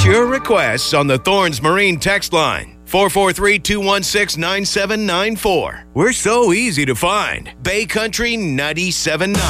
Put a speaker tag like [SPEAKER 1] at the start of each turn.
[SPEAKER 1] Place your requests on the Thorns Marine text line. 443-216-9794. We're so easy to find. Bay Country 97.9.